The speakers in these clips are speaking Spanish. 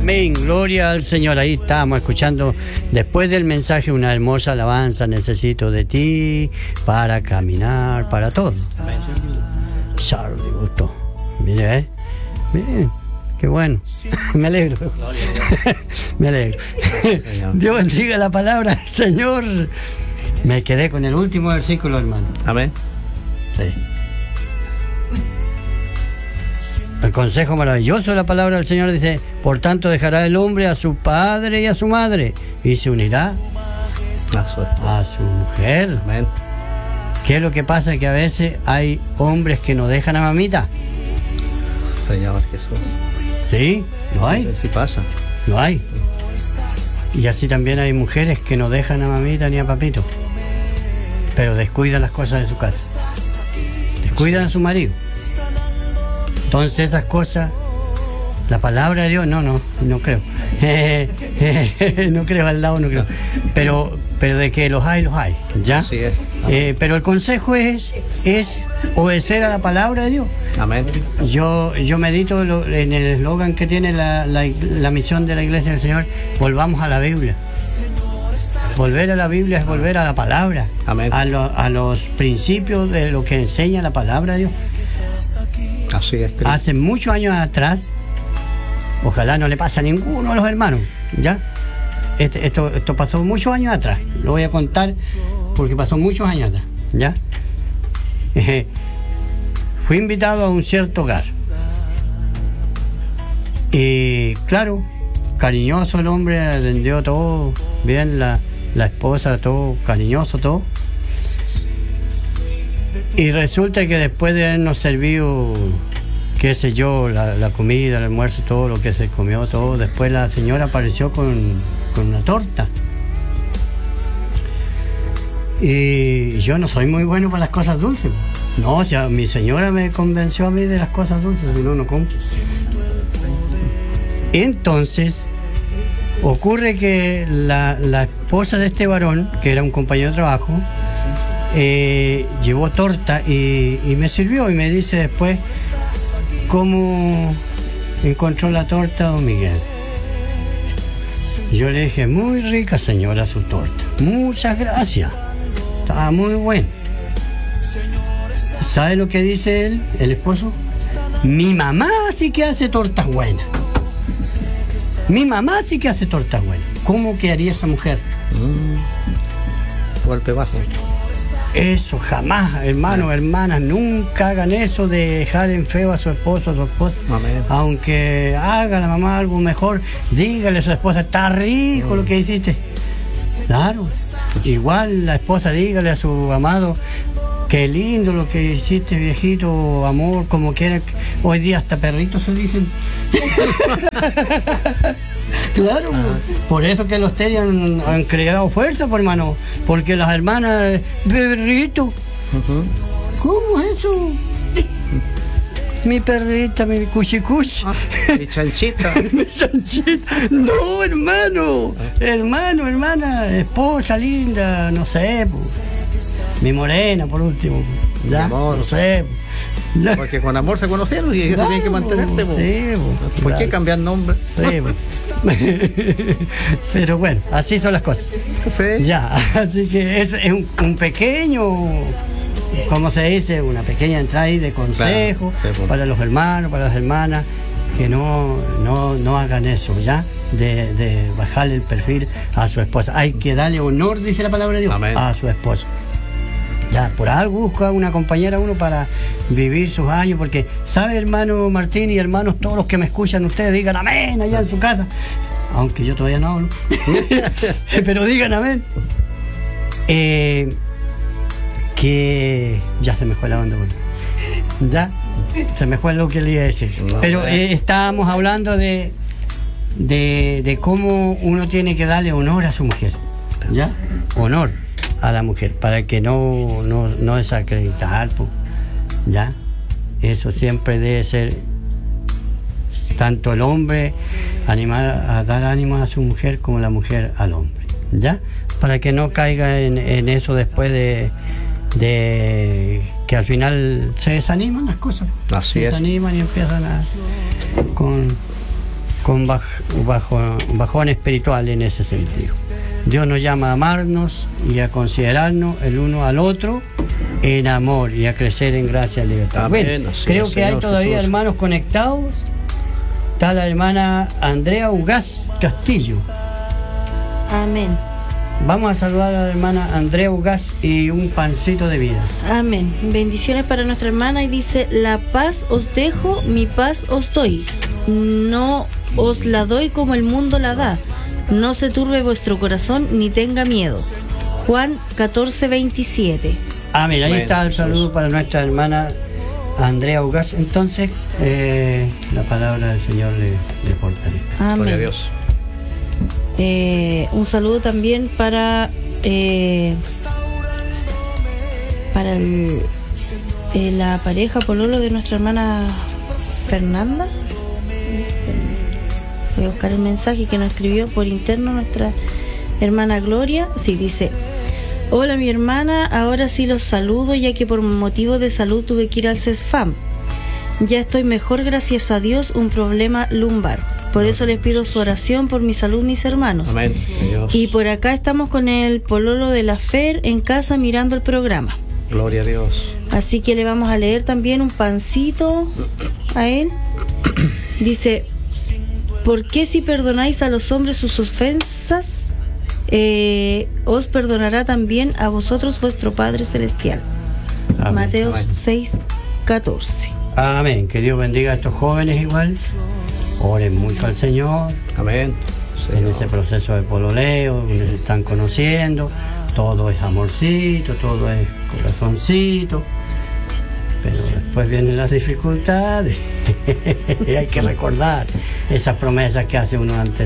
Amén, gloria al Señor. Ahí estamos escuchando, después del mensaje, una hermosa alabanza. Necesito de ti para caminar, para todo. Charlie, gustó. Mire, miren, qué bueno. Me alegro. Me alegro. Dios bendiga la palabra del Señor. Me quedé con el último versículo, hermano. Amén. Sí. El consejo maravilloso de la palabra del Señor dice: por tanto dejará el hombre a su padre y a su madre y se unirá a su mujer. Amén. ¿Qué es lo que pasa? Que a veces hay hombres que no dejan a mamita. Señor Jesús. Sí, lo hay. Sí pasa. Lo hay. Y así también hay mujeres que no dejan a mamita ni a papito, pero descuidan las cosas de su casa, descuidan a su marido. Entonces esas cosas, la palabra de Dios, no creo. No creo, al lado no creo. Pero de que los hay, ¿ya? Así es. Pero el consejo es obedecer a la palabra de Dios. Amén. Yo medito en el eslogan que tiene la misión de la Iglesia del Señor: volvamos a la Biblia. Volver a la Biblia es volver a la palabra. Amén. A los principios de lo que enseña la palabra de Dios. Así es. Hace muchos años atrás, ojalá no le pase a ninguno de los hermanos, ¿ya? Esto pasó muchos años atrás. Lo voy a contar porque pasó muchos años atrás, ¿ya? Fui invitado a un cierto hogar. Y claro, cariñoso el hombre, atendió todo bien, la esposa, todo cariñoso, todo. Y resulta que después de habernos servido, qué sé yo, la comida, el almuerzo, todo lo que se comió, todo, después la señora apareció con una torta. Y yo no soy muy bueno para las cosas dulces. No, o sea, mi señora me convenció a mí de las cosas dulces, si no como. Entonces, ocurre que la esposa de este varón, que era un compañero de trabajo, llevó torta y me sirvió, y me dice después cómo encontró la torta don Miguel. Yo le dije: muy rica, señora, su torta, muchas gracias, estaba muy buena. ¿Sabe lo que dice él, el esposo? Mi mamá sí que hace tortas buenas. Mi mamá sí que hace tortas buenas. ¿Cómo quedaría esa mujer? Golpe bajo. Eso jamás, hermanos, hermanas, nunca hagan eso de dejar en feo a su esposo, a su esposa. Amén. Aunque haga la mamá algo mejor, dígale a su esposa: está rico lo que hiciste. Claro. Igual la esposa, dígale a su amado: qué lindo lo que hiciste, viejito, amor, como quiera. Hoy día hasta perritos se dicen. Claro, por eso que los Teddy han creado fuerza, por hermano, porque las hermanas, perrito, ¿cómo es eso? Mi perrita, mi cuchicuchi. Mi chanchita. Mi chanchita. No, hermano, hermana, esposa linda, no sé, mi morena, por último, ya, no sé. Ya. Porque con amor se conocieron y eso tienen que mantenerse. Sí, ¿por qué cambiar nombre? Sí, pero bueno, así son las cosas. Sí. Ya, así que es un pequeño, ¿cómo se dice? Una pequeña entrada ahí de consejo, claro, sí, para los hermanos, para las hermanas, que no hagan eso, ¿ya? De bajarle el perfil a su esposa. Hay que darle honor, dice la palabra de Dios, amén, a su esposa. Ya, por algo busca una compañera uno para vivir sus años, porque, ¿sabe, hermano Martín y hermanos, todos los que me escuchan, ustedes digan amén allá en su casa? Aunque yo todavía no hablo. Pero digan amén. Que ya se me fue la onda, bueno. Ya, se me fue lo que le iba a decir. Pero estábamos hablando de cómo uno tiene que darle honor a su mujer. ¿Ya? Honor a la mujer, para que no desacreditar, ¿ya? Eso siempre debe ser, tanto el hombre animar a dar ánimo a su mujer como la mujer al hombre, ¿ya? Para que no caiga en eso después de que al final se desaniman las cosas. Así se desaniman y empiezan con con bajón espiritual en ese sentido. Dios nos llama a amarnos y a considerarnos el uno al otro en amor y a crecer en gracia y libertad. Amén. Bueno, creo que hay todavía Jesús. Hermanos conectados. Está la hermana Andrea Ugaz Castillo. Amén. Vamos a saludar a la hermana Andrea Ugaz y un pancito de vida. Amén. Bendiciones para nuestra hermana y dice: la paz os dejo, mi paz os doy. No os la doy como el mundo la da. No se turbe vuestro corazón ni tenga miedo. Juan 14:27. Amén. Ahí está el saludo para nuestra hermana Andrea Ugaz. Entonces, la palabra del Señor le fortalezca. Amén. Gloria a Dios. Un saludo también para la pareja pololo de nuestra hermana Fernanda. Voy a buscar el mensaje que nos escribió por interno nuestra hermana Gloria. Sí, dice: hola mi hermana, ahora sí los saludo ya que por motivo de salud tuve que ir al CESFAM. Ya estoy mejor, gracias a Dios, un problema lumbar. Por eso les pido su oración por mi salud, mis hermanos. Amén. Dios. Y por acá estamos con el pololo de la Fer en casa mirando el programa. Gloria a Dios. Así que le vamos a leer también un pancito a él. Dice: ¿por qué si perdonáis a los hombres sus ofensas, os perdonará también a vosotros vuestro Padre Celestial? Amén. Mateo 6:14. Amén. Que Dios bendiga a estos jóvenes igual. Oren mucho al Señor. Amén. En ese proceso de pololeo, donde se están conociendo. Todo es amorcito, todo es corazoncito. Pero después vienen las dificultades. Y hay que recordar esas promesas que hace uno antes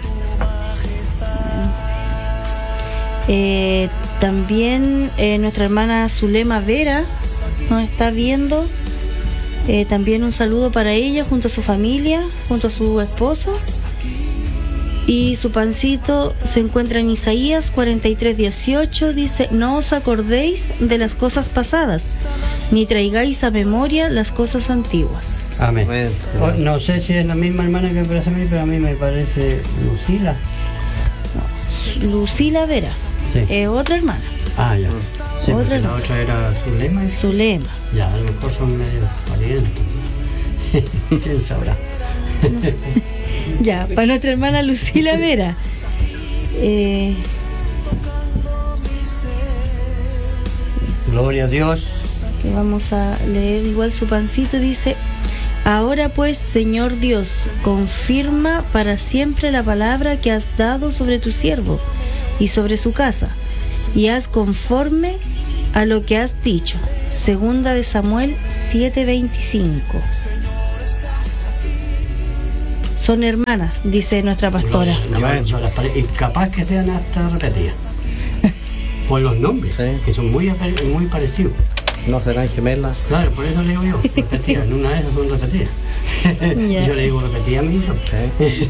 de. También nuestra hermana Zulema Vera nos está viendo. También un saludo para ella junto a su familia, junto a su esposo. Y su pancito se encuentra en Isaías 43:18. Dice: no os acordéis de las cosas pasadas, ni traigáis a memoria las cosas antiguas. Amén. Amén. No sé si es la misma hermana que me parece a mí, pero a mí me parece Lucila. No, Lucila Vera, Sí. otra hermana. Ah, ya. Sí, Otra porque la no. otra era Zulema. Zulema. Ya, a lo mejor son medio parientes. ¿Quién sabrá? Ya, para nuestra hermana Lucila Vera. Gloria a Dios. Que vamos a leer igual su pancito. Dice: ahora pues, Señor Dios, confirma para siempre la palabra que has dado sobre tu siervo y sobre su casa, y haz conforme a lo que has dicho. Segunda de Samuel 7:25. Son hermanas, dice nuestra pastora. Y capaz que sean hasta repetidas. Por los nombres, Sí. que son muy parecidos. No serán gemelas. Claro, por eso le digo yo, repetidas. En una de esas son repetidas. Ya. Yo le digo repetidas a mi hijo. Sí.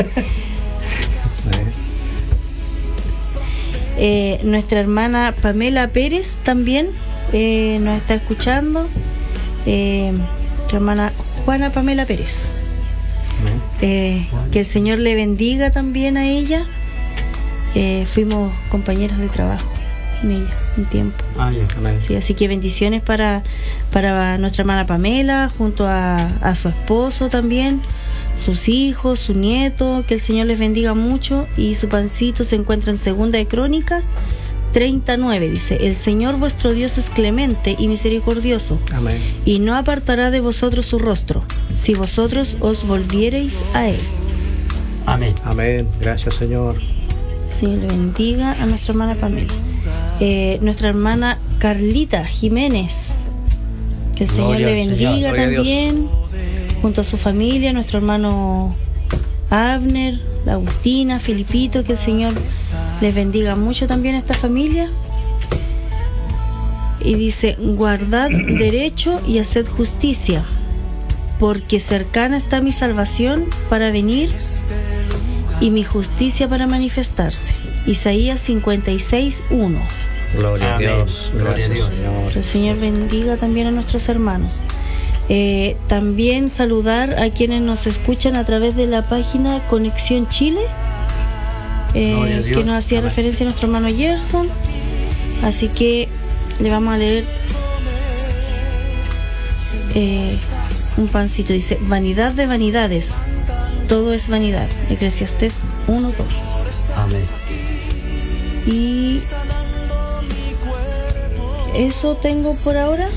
Sí. Nuestra hermana Pamela Pérez también nos está escuchando. Nuestra hermana Juana Pamela Pérez. Que el Señor le bendiga también a ella. Fuimos compañeras de trabajo con ella un tiempo. Ah, ya. Amén. Sí, así que bendiciones para nuestra hermana Pamela, junto a su esposo también, sus hijos, su nieto. Que el Señor les bendiga mucho. Y su pancito se encuentra en Segunda de Crónicas 39. Dice: el Señor vuestro Dios es clemente y misericordioso, Amén. y no apartará de vosotros su rostro, si vosotros os volviereis a Él. Amén. Amén. Gracias, Señor. Señor le bendiga a nuestra hermana Pamela. Nuestra hermana Carlita Jiménez, que el Señor Gloria le al bendiga Señor. Gloria a Dios. también, junto a su familia, nuestro hermano Abner, la Agustina, Filipito. Que el Señor les bendiga mucho también a esta familia. Y dice: guardad derecho y haced justicia, porque cercana está mi salvación para venir y mi justicia para manifestarse. Isaías 56:1. Gloria a Amén. Dios. Gloria a Gracias, Dios. Señor. Que el Señor bendiga también a nuestros hermanos. También saludar a quienes nos escuchan a través de la página Conexión Chile, que nos hacía referencia a nuestro hermano Gerson. Así que le vamos a leer un pancito. Dice: vanidad de vanidades, todo es vanidad. Eclesiastés 1:2. Amén. Y eso tengo por ahora.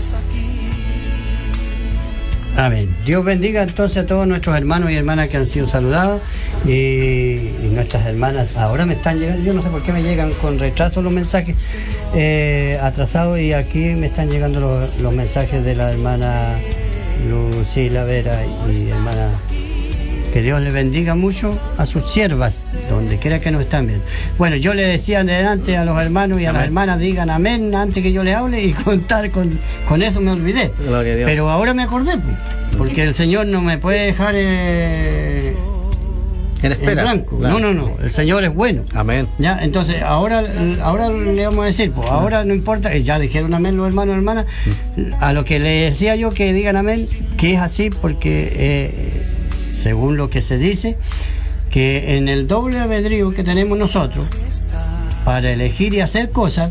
Amén. Dios bendiga entonces a todos nuestros hermanos y hermanas que han sido saludados, y nuestras hermanas. Ahora me están llegando, yo no sé por qué me llegan con retraso los mensajes, atrasados, y aquí me están llegando los mensajes de la hermana Lucila Vera y hermana. Que Dios le bendiga mucho a sus siervas, donde quiera que nos están viendo. Bueno, yo le decía adelante a los hermanos y a las hermanas, digan amén antes que yo le hable, y contar con eso me olvidé. Pero ahora me acordé, porque el Señor no me puede dejar en espera. en blanco. Claro. No, el Señor es bueno. Amén. Ya, entonces ahora le vamos a decir, pues ahora no importa, ya dijeron amén los hermanos y hermanas, a lo que le decía yo que digan amén, que es así, porque según lo que se dice, que en el doble albedrío que tenemos nosotros para elegir y hacer cosas,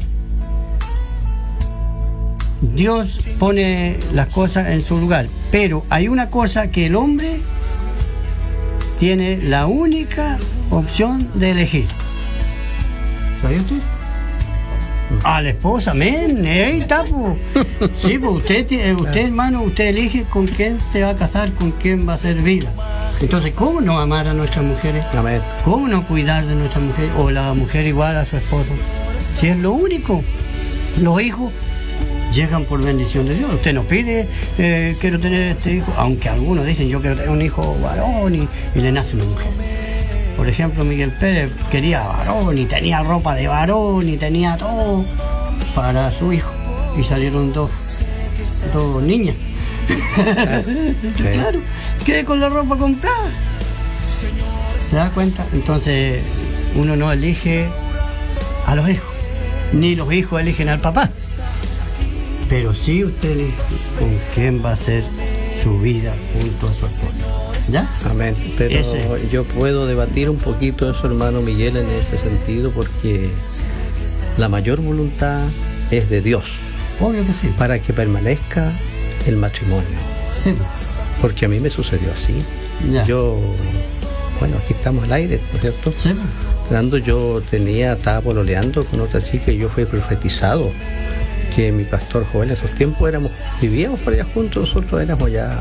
Dios pone las cosas en su lugar, pero hay una cosa que el hombre tiene la única opción de elegir. ¿Sabía usted? A la esposa, amén, ahí está, pues. Sí, pues usted hermano, usted elige con quién se va a casar, con quién va a hacer vida. Entonces, ¿cómo no amar a nuestras mujeres? Amén. ¿Cómo no cuidar de nuestras mujeres? O la mujer igual a su esposo. Si es lo único. Los hijos llegan por bendición de Dios. Usted no pide, quiero tener este hijo, aunque algunos dicen, yo quiero tener un hijo varón, y le nace una mujer. Por ejemplo, Miguel Pérez quería varón, y tenía ropa de varón, y tenía todo para su hijo. Y salieron dos niñas. Sí. Claro, quedé con la ropa comprada. ¿Se da cuenta? Entonces, uno no elige a los hijos, ni los hijos eligen al papá. Pero sí usted elige con quién va a hacer su vida junto a su esposa. ¿Ya? Amén. Pero yo puedo debatir un poquito eso, hermano Miguel, en este sentido, porque la mayor voluntad es de Dios. Obvio que sí. Para que permanezca el matrimonio. Sí. Porque a mí me sucedió así. Ya. Bueno, aquí estamos al aire, ¿no es cierto? Sí. Cuando yo estaba pololeando con otra chica, y yo fui profetizado que mi pastor Joel en esos tiempos vivíamos por allá juntos, nosotros éramos ya.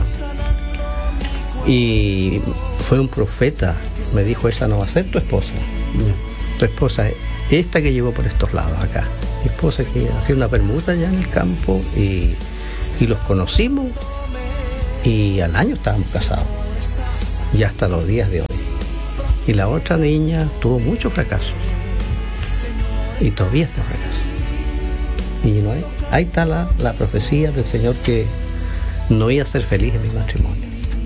Y fue un profeta, me dijo: esa no va a ser tu esposa. Tu esposa es esta que llegó por estos lados acá. Mi esposa que hacía una permuta allá en el campo, y los conocimos, y al año estábamos casados, y hasta los días de hoy. Y la otra niña tuvo muchos fracasos, y todavía está fracaso. Y no hay, ahí está la profecía del Señor, que no iba a ser feliz en mi matrimonio.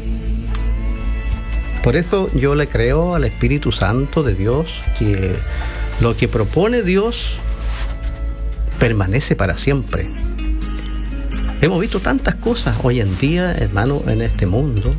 Por eso yo le creo al Espíritu Santo de Dios, que lo que propone Dios permanece para siempre. Hemos visto tantas cosas hoy en día, hermano, en este mundo,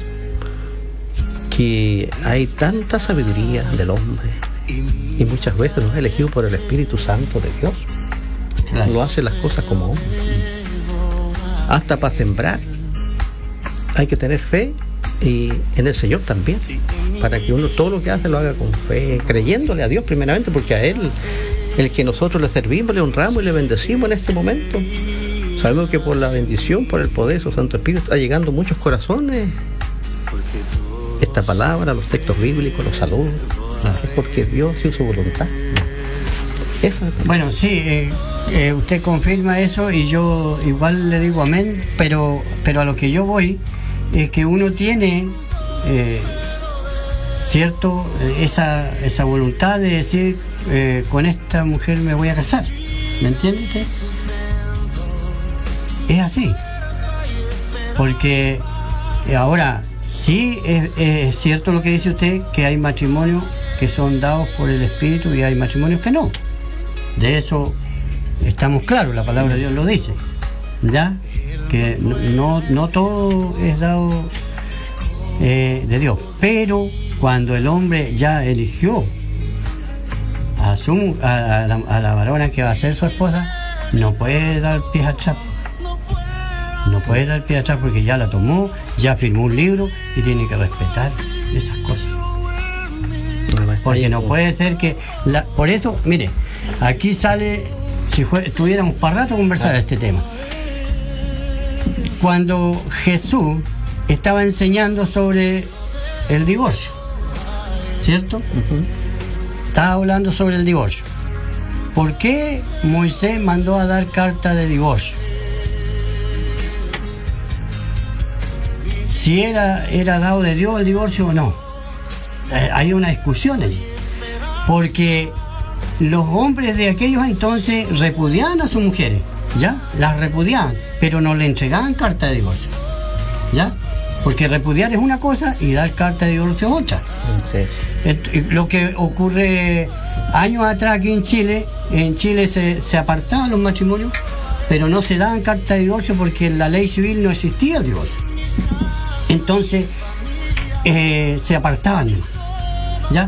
que hay tanta sabiduría del hombre, y muchas veces no es elegido por el Espíritu Santo de Dios. Claro. No hace las cosas como hombre. Hasta para sembrar hay que tener fe, y en el Señor también, para que uno todo lo que hace lo haga con fe, creyéndole a Dios primeramente, porque a Él, el que nosotros le servimos, le honramos y le bendecimos en este momento. Sabemos que por la bendición, por el poder de su Santo Espíritu, está llegando a muchos corazones esta palabra, los textos bíblicos, los saludos. Es porque Dios hizo su voluntad. Eso es. Bueno, sí, usted confirma eso, y yo igual le digo amén, pero a lo que yo voy es que uno tiene cierto esa voluntad de decir, con esta mujer me voy a casar. ¿Me entiende usted? Es así. Porque ahora sí es cierto lo que dice usted, que hay matrimonios que son dados por el Espíritu y hay matrimonios que no. De eso estamos claros, la palabra de Dios lo dice, ¿ya? que no todo es dado de Dios, pero cuando el hombre ya eligió a la varona que va a ser su esposa, no puede dar pies atrás. No puede dar pie atrás porque ya la tomó, ya firmó un libro y tiene que respetar esas cosas. Porque no puede ser que... por eso, mire, aquí sale, si tuviéramos para rato conversar este tema. Cuando Jesús estaba enseñando sobre el divorcio, ¿cierto? Estaba hablando sobre el divorcio. ¿Por qué Moisés mandó a dar carta de divorcio? Si era dado de Dios el divorcio o no. Hay una discusión allí. Porque los hombres de aquellos entonces repudiaban a sus mujeres, ¿ya? Las repudiaban, pero no le entregaban carta de divorcio, ¿ya? Porque repudiar es una cosa y dar carta de divorcio es otra. Sí. Lo que ocurre años atrás aquí en Chile se apartaban los matrimonios, pero no se daban carta de divorcio porque en la ley civil no existía el divorcio. Entonces se apartaban, ¿ya?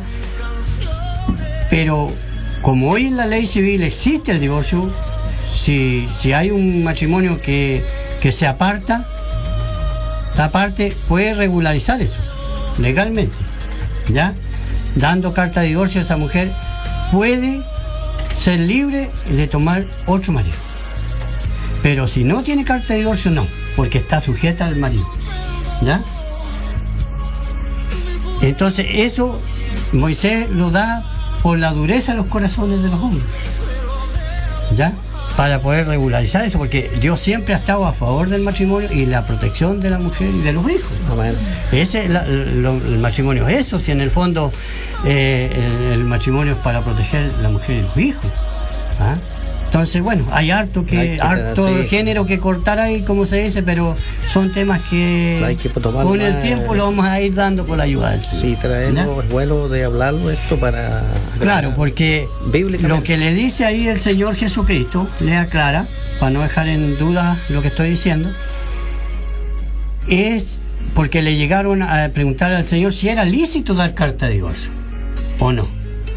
Pero como hoy en la ley civil existe el divorcio, si hay un matrimonio que se aparta, la parte puede regularizar eso legalmente, ¿ya? Dando carta de divorcio, esa mujer puede ser libre de tomar otro marido. Pero si no tiene carta de divorcio, no, porque está sujeta al marido, ¿ya? Entonces eso Moisés lo da por la dureza de los corazones de los hombres, ¿ya? Para poder regularizar eso, porque Dios siempre ha estado a favor del matrimonio y la protección de la mujer y de los hijos. Amén. Ese el matrimonio es eso, si en el fondo el matrimonio es para proteger la mujer y los hijos, ¿ah? Entonces, bueno, hay harto género que cortar ahí, como se dice, pero son temas que con el tiempo lo vamos a ir dando con la ayuda del Señor. Sí, traemos, es bueno de hablarlo esto para... Claro, porque lo que le dice ahí el Señor Jesucristo, le aclara, para no dejar en duda lo que estoy diciendo, es porque le llegaron a preguntar al Señor si era lícito dar carta de divorcio o no.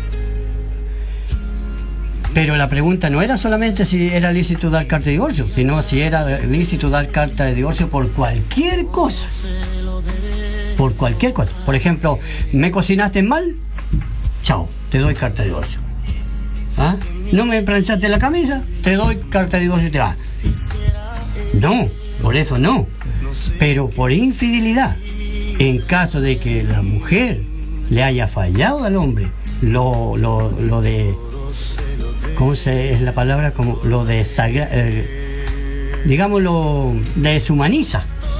Pero la pregunta no era solamente si era lícito dar carta de divorcio, sino si era lícito dar carta de divorcio por cualquier cosa. Por cualquier cosa. Por ejemplo, ¿me cocinaste mal? Chao, te doy carta de divorcio. ¿Ah? ¿No me planchaste la camisa? Te doy carta de divorcio y te vas. No, por eso no. Pero por infidelidad, en caso de que la mujer le haya fallado al hombre, lo de... ¿Cómo es la palabra? Como lo desagrada, digamos, lo deshumaniza.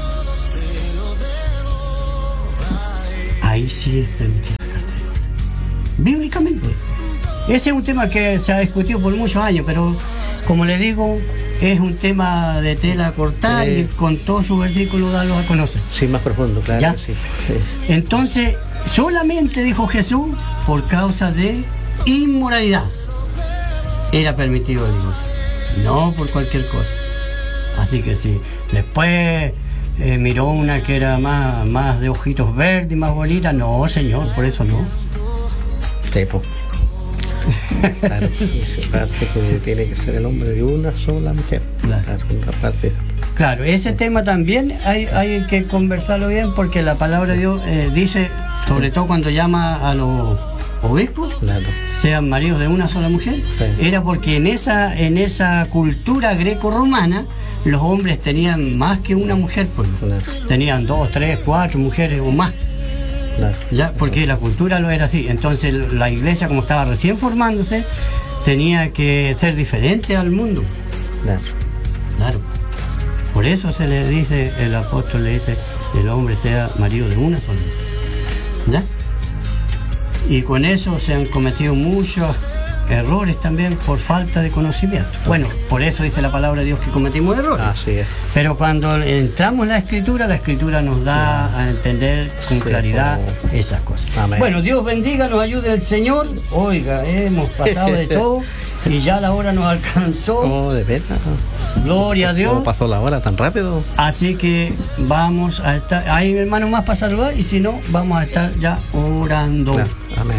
Ahí sí es permitido. Bíblicamente. Ese es un tema que se ha discutido por muchos años, pero como le digo, es un tema de tela a cortar y con todo su versículo darlo a conocer. Sí, más profundo, claro. ¿Ya? Sí. Entonces, solamente dijo Jesús, por causa de inmoralidad era permitido el divorcio, no por cualquier cosa. Así que si después miró una que era más de ojitos verdes y más bonita, no, señor, por eso no. Tipo. Claro, esa parte que tiene que ser el hombre de una sola mujer. Claro, una parte. Claro, ese tema también hay que conversarlo bien, porque la palabra de Dios dice, sobre todo cuando llama a los obispos, claro, sean maridos de una sola mujer, sí. Era porque en esa cultura greco-romana los hombres tenían más que una mujer, pues, claro, tenían 2, 3, 4 mujeres o más, claro, ya, porque la cultura lo era así. Entonces la iglesia, como estaba recién formándose, tenía que ser diferente al mundo. Claro. Claro. Por eso se le dice, el apóstol le dice, el hombre sea marido de una sola mujer, ¿ya? Y con eso se han cometido muchos errores también por falta de conocimiento. Bueno, por eso dice la palabra de Dios que cometimos errores. Así es. Pero cuando entramos en la Escritura nos da a entender con claridad esas cosas. Amén. Bueno, Dios bendiga, nos ayude el Señor. Oiga, hemos pasado de todo y ya la hora nos alcanzó. Oh, de verdad. Gloria a Dios. ¿Cómo pasó la hora tan rápido? Así que vamos a estar, hay hermanos más para saludar y si no, vamos a estar ya orando. Amén.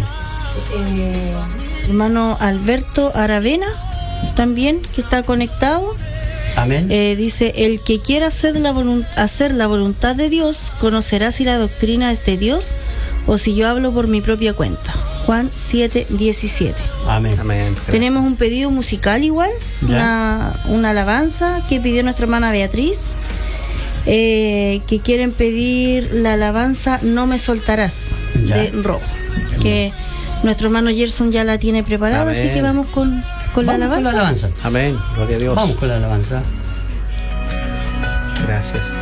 Hermano Alberto Aravena, también, que está conectado. Amén. Dice, el que quiera hacer la voluntad de Dios, conocerá si la doctrina es de Dios o si yo hablo por mi propia cuenta. Juan 7:17. Amén. Amén. Tenemos un pedido musical igual, una alabanza que pidió nuestra hermana Beatriz, que quieren pedir la alabanza No me soltarás, de Rojo, que nuestro hermano Gerson ya la tiene preparada. Amén. Así que vamos con la alabanza. Con la alabanza. Amén, gloria a Dios. Vamos con la alabanza. Gracias.